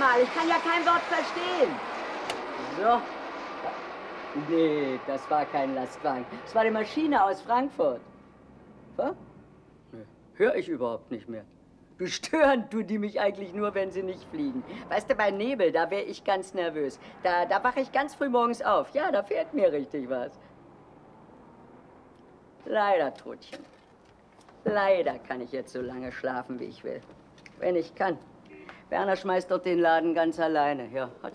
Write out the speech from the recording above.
mal, ich kann ja kein Wort verstehen. So. Nee, das war kein Lastwagen. Das war die Maschine aus Frankfurt. Was? Nee, höre ich überhaupt nicht mehr. Stören tun die mich eigentlich nur, wenn sie nicht fliegen. Weißt du, bei Nebel, da wäre ich ganz nervös. Da wache ich ganz früh morgens auf. Ja, da fehlt mir richtig was. Leider, Trutchen. Leider kann ich jetzt so lange schlafen, wie ich will. Wenn ich kann. Werner schmeißt doch den Laden ganz alleine. Ja, hat